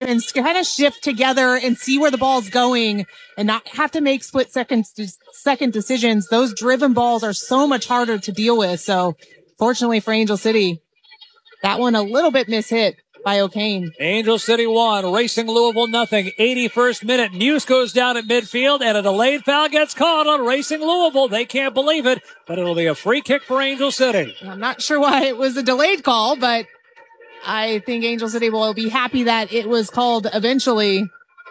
happens to kind of shift together and see where the ball's going and not have to make second decisions. Those driven balls are so much harder to deal with. So fortunately for Angel City, that one a little bit mishit by O'Kane. Angel City 1, Racing Louisville nothing. 81st minute. Muse goes down at midfield, and a delayed foul gets called on Racing Louisville. They can't believe it, but it'll be a free kick for Angel City. I'm not sure why it was a delayed call, but I think Angel City will be happy that it was called eventually.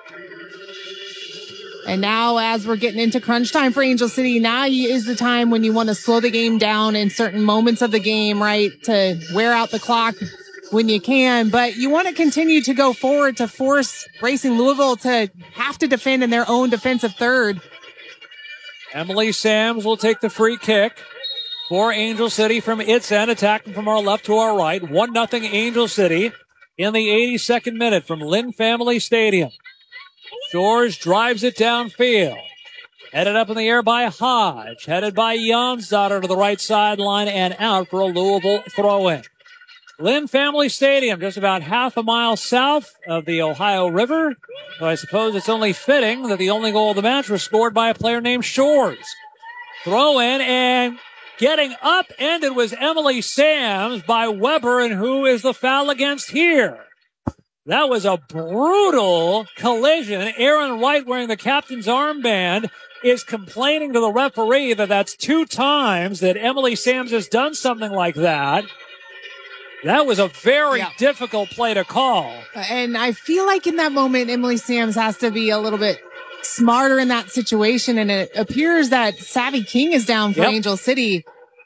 And now as we're getting into crunch time for Angel City, now is the time when you want to slow the game down in certain moments of the game, right? To wear out the clock when you can. But you want to continue to go forward to force Racing Louisville to have to defend in their own defensive third. Emily Sams will take the free kick for Angel City from its end, attacking from our left to our right. 1-0 Angel City in the 82nd minute from Lynn Family Stadium. Shores drives it downfield. Headed up in the air by Hodge. Headed by Jansdotter to the right sideline and out for a Louisville throw-in. Lynn Family Stadium, just about half a mile south of the Ohio River. So I suppose it's only fitting that the only goal of the match was scored by a player named Shores. Throw-in and getting upended was Emily Sams by Weber, and who is the foul against here? That was a brutal collision. Aaron Wright, wearing the captain's armband, is complaining to the referee that that's 2 times that Emily Sams has done something like that. That was a very difficult play to call. And I feel like in that moment, Emily Sams has to be a little bit smarter in that situation. And it appears that Savvy King is down for Angel City.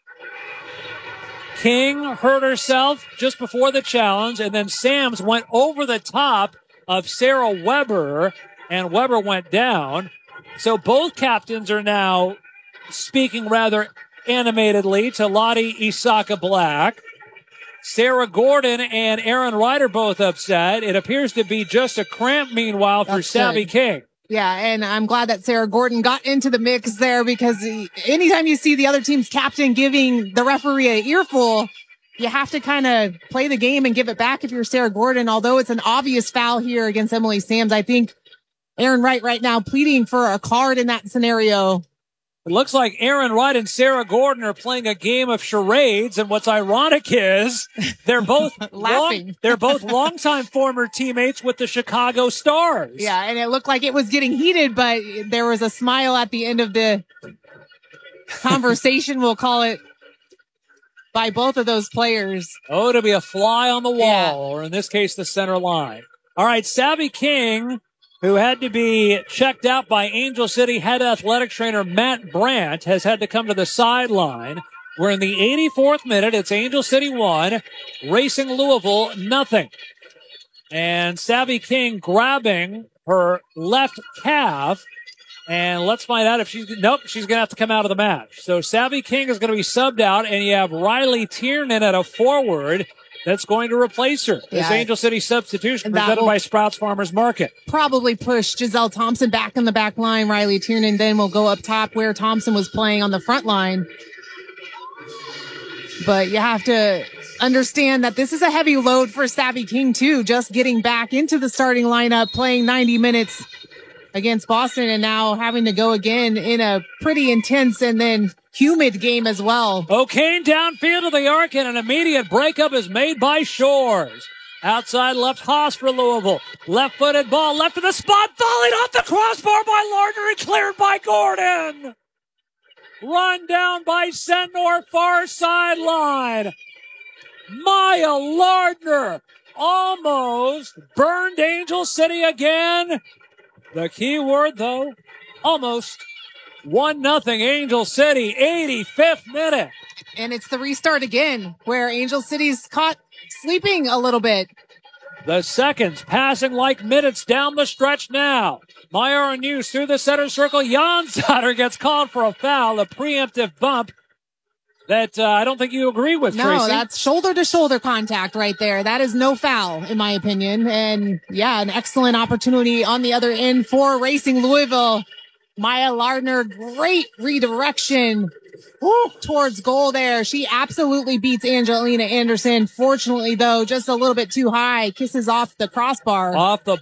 King hurt herself just before the challenge, and then Sams went over the top of Sarah Weber, and Weber went down. So both captains are now speaking rather animatedly to Lottie Isaka Black. Sarah Gordon and Aaron Wright are both upset. It appears to be just a cramp, meanwhile, for Savvy King. Yeah, and I'm glad that Sarah Gordon got into the mix there, because anytime you see the other team's captain giving the referee an earful, you have to kind of play the game and give it back if you're Sarah Gordon. Although it's an obvious foul here against Emily Sams, I think Aaron Wright right now pleading for a card in that scenario. It looks like Aaron Wright and Sarah Gordon are playing a game of charades, and what's ironic is they're both laughing. They're both longtime former teammates with the Chicago Stars. Yeah, and it looked like it was getting heated, but there was a smile at the end of the conversation, we'll call it, by both of those players. Oh, to be a fly on the wall, or in this case, the center line. All right, Savvy King, who had to be checked out by Angel City head athletic trainer Matt Brandt, has had to come to the sideline. We're in the 84th minute. It's Angel City 1, Racing Louisville nothing. And Savvy King grabbing her left calf. And let's find out if she's going to have to come out of the match. So Savvy King is going to be subbed out, and you have Riley Tiernan at a forward that's going to replace her. This Angel City substitution presented by Sprouts Farmers Market. Probably push Giselle Thompson back in the back line. Riley Tiernan then will go up top where Thompson was playing on the front line. But you have to understand that this is a heavy load for Savvy King too, just getting back into the starting lineup, playing 90 minutes against Boston, and now having to go again in a pretty intense and then humid game as well. O'Kane downfield of the arc, and an immediate breakup is made by Shores. Outside left, Haas for Louisville. Left-footed ball, left of the spot, volleyed off the crossbar by Lardner and cleared by Gordon. Run down by Sendor, far sideline. Maya Lardner almost burned Angel City again. The key word, though, almost. 1-0 Angel City, 85th minute. And it's the restart again, where Angel City's caught sleeping a little bit. The seconds passing like minutes down the stretch now. Meyer and Hughes through the center circle. Jansdotter gets called for a foul, a preemptive bump that I don't think you agree with, No, Tracy. that's shoulder-to-shoulder contact right there. That is no foul, in my opinion. And, an excellent opportunity on the other end for Racing Louisville. Maya Lardner, great redirection towards goal there. She absolutely beats Angelina Anderson. Fortunately, though, just a little bit too high. Kisses off the crossbar. Off the